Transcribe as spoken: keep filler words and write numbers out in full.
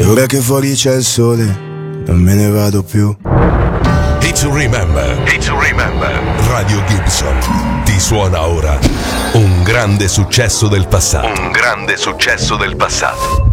ora che fuori c'è il sole, non me ne vado più. Hit to remember, hit to remember. Radio Gibson ti suona ora un grande successo del passato. Un grande successo del passato.